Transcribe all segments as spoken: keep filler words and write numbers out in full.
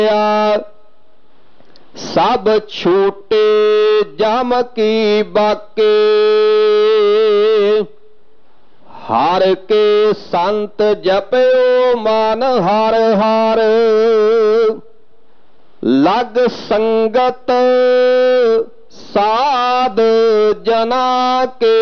सब छूटे जम की बाके। हर के संत जपयो मन हर हर। लग संगत साध जना के।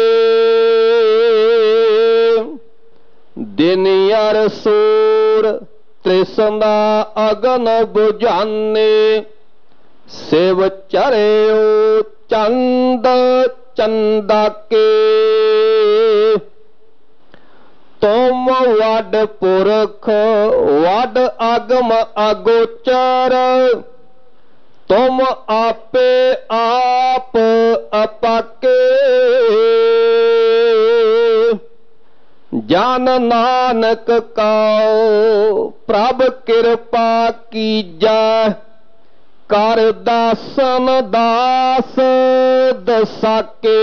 दिन अर सूर तृष्णा अगन बुझाने। शिव चरियो चंद चंदा के। तुम वड पुरख वड अगम अगोचर। तुम आपे आप अपाके। जन नानक काओ प्रभ कृपा कीजा। कर दासन दास दसाके।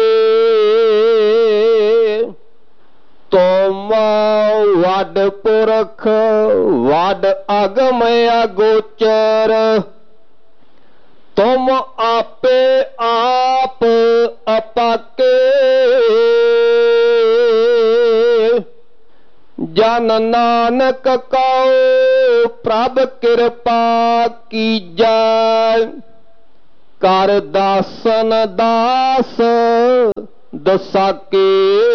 तुम वड पुरख वड अगम अगोचर। तुम आपे आप अपाके। जन नानक कहो प्रभ कृपा कीजा। कर दासन दास दसाके।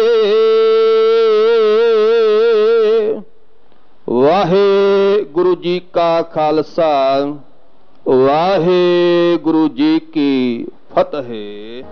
वाहेगुरु जी का खालसा वाहेगुरु जी की फतेह।